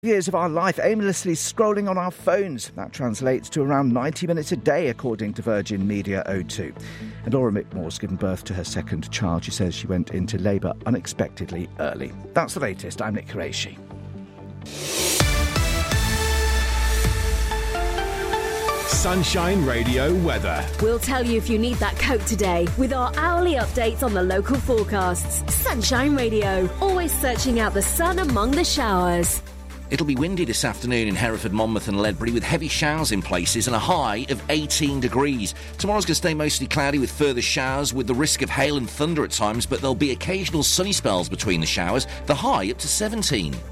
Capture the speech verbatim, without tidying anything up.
Years of our life aimlessly scrolling on our phones. That translates to around ninety minutes a day, according to Virgin Media O two. And Laura Mickmore's given birth to her second child. She says she went into labour unexpectedly early. That's the latest. I'm Nick Qureshi. Sunshine Radio weather. We'll tell you if you need that coat today with our hourly updates on the local forecasts. Sunshine Radio, always searching out the sun among the showers. It'll be windy this afternoon in Hereford, Monmouth and Ledbury with heavy showers in places and a high of eighteen degrees. Tomorrow's going to stay mostly cloudy with further showers with the risk of hail and thunder at times, but there'll be occasional sunny spells between the showers, the high up to seventeen.